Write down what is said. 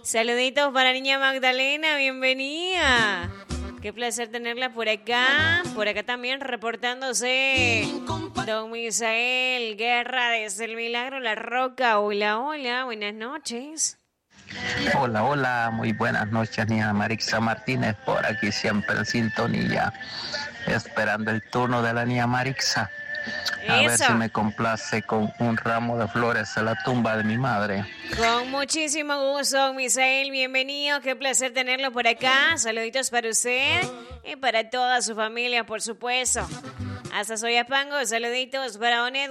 Saluditos para niña Magdalena, bienvenida. Qué placer tenerla por acá. Por acá también reportándose don Misael Guerra desde el Milagro La Roca. Hola, hola, buenas noches. Hola, hola, muy buenas noches, niña Marixa Martínez, por aquí siempre en sintonía, esperando el turno de la niña Marixa. A ver si me complace con un ramo de flores a la tumba de mi madre. Con muchísimo gusto, Misael, bienvenido, qué placer tenerlo por acá. Saluditos para usted y para toda su familia, por supuesto. Hasta Soyapango, saluditos para Onet.